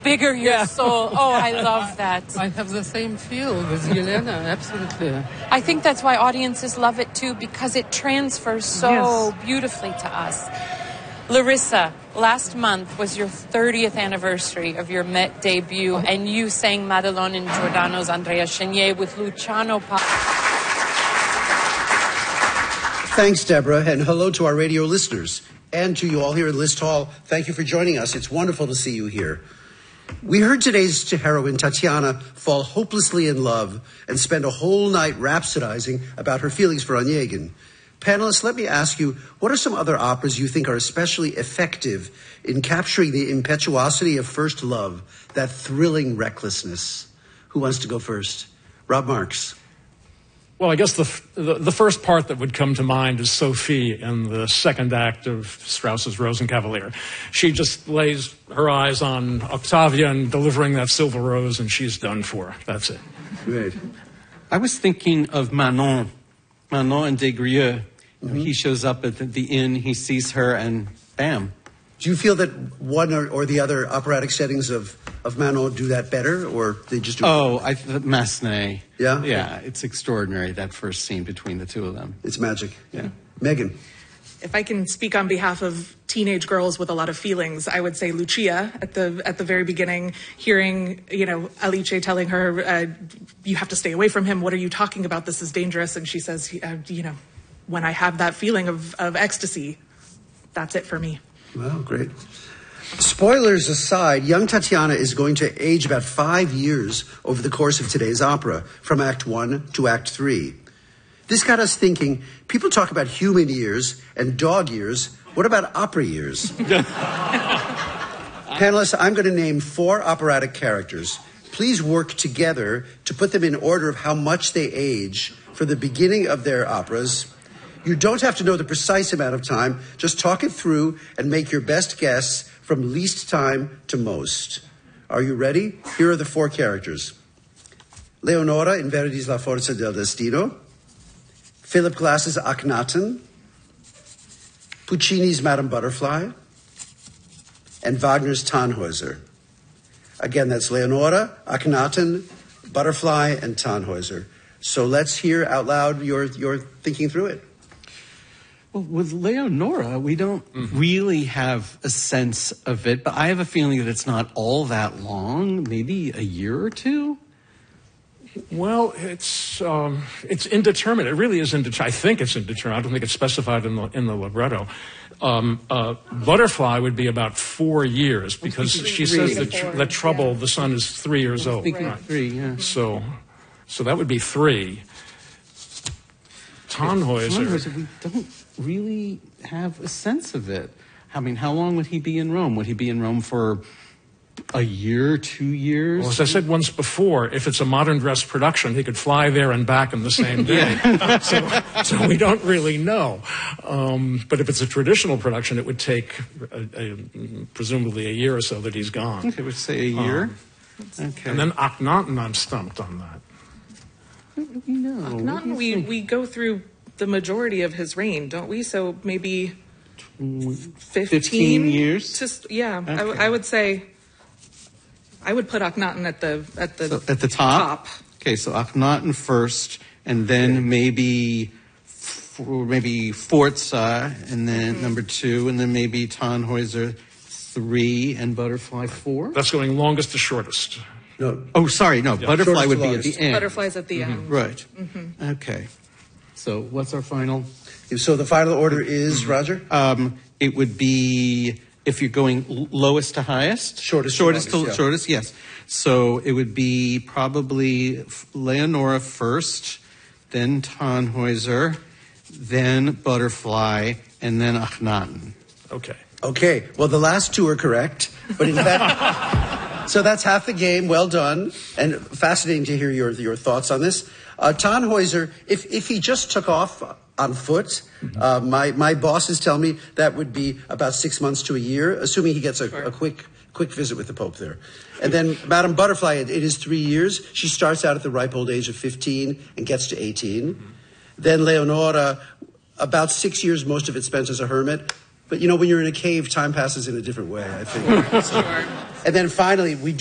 bigger your soul. Oh, I love that. I have the same feel with Yelena, absolutely. I think that's why audiences love it too, because it transfers so beautifully to us. Larissa, last month was your 30th anniversary of your Met debut, and you sang Madelon in Giordano's Andrea Chenier with Luciano Thanks, Deborah, and hello to our radio listeners. And to you all here in List Hall, thank you for joining us. It's wonderful to see you here. We heard today's heroine, Tatiana, fall hopelessly in love and spend a whole night rhapsodizing about her feelings for Onegin. Panelists, let me ask you, what are some other operas you think are especially effective in capturing the impetuosity of first love, that thrilling recklessness? Who wants to go first? Rob Marks. Well, I guess the first part that would come to mind is Sophie in the second act of Strauss's Rosenkavalier. She just lays her eyes on Octavia delivering that silver rose, and she's done for. That's it. Great. I was thinking of Manon and Des Grieux. Mm-hmm. He shows up at the inn, he sees her, and bam. Do you feel that one or the other operatic settings of Manon do that better, or they just do? Massenet. Yeah? Yeah, it's extraordinary, that first scene between the two of them. It's magic. Yeah. Megan. If I can speak on behalf of teenage girls with a lot of feelings, I would say Lucia at the very beginning, hearing, Alice telling her, you have to stay away from him. What are you talking about? This is dangerous. And she says, when I have that feeling of ecstasy, that's it for me. Well, great. Spoilers aside, young Tatiana is going to age about 5 years over the course of today's opera, from Act 1 to Act 3. This got us thinking, people talk about human years and dog years. What about opera years? Panelists, I'm going to name 4 operatic characters. Please work together to put them in order of how much they age for the beginning of their operas. You don't have to know the precise amount of time. Just talk it through and make your best guess from least time to most. Are you ready? Here are the 4 characters. Leonora in Verdi's La Forza del Destino. Philip Glass's Akhenaten. Puccini's Madame Butterfly. And Wagner's Tannhäuser. Again, that's Leonora, Akhenaten, Butterfly, and Tannhäuser. So let's hear out loud your thinking through it. Well, with Leonora, we don't really have a sense of it, but I have a feeling that it's not all that long, maybe a year or 2. Well, it's indeterminate. It really is indeterminate. I think it's indeterminate. I don't think it's specified in the libretto. Butterfly would be about 4 years, because she says that Trouble, the son, is 3 years old. Right. 3, yeah. So that would be 3. Tannhäuser, we don't really have a sense of it. I mean, how long would he be in Rome? Would he be in Rome for a year, 2 years? Well, as I said once before, if it's a modern dress production, he could fly there and back in the same day. So we don't really know. But if it's a traditional production, it would take presumably a year or so that he's gone. Okay, would say a year. Okay. And then Akhenaten, I'm stumped on that. No. Akhenaten, we go through the majority of his reign, don't we? So maybe 15 years. Okay. I would say I would put Akhenaten at the top. Okay, so Akhenaten first, and then maybe Forza, and then number 2, and then maybe Tannhäuser 3, and Butterfly 4. That's going longest to shortest. No. Oh, sorry, no. Yeah. Butterfly would be at the end. Butterfly's at the end. Right. Mm-hmm. Okay. So what's our final? So the final order is, Roger? It would be, if you're going lowest to highest. Shortest to shortest, yes. So it would be probably Leonora first, then Tannhäuser, then Butterfly, and then Akhenaten. Okay. Well, the last 2 are correct, but in fact... So that's half the game. Well done. And fascinating to hear your thoughts on this. Tannhäuser, if he just took off on foot, my bosses tell me that would be about 6 months to a year, assuming he gets a quick visit with the Pope there. And then Madame Butterfly, it is 3 years. She starts out at the ripe old age of 15 and gets to 18. Then Leonora, about 6 years, most of it spent as a hermit. But, when you're in a cave, time passes in a different way, I think. And then finally, we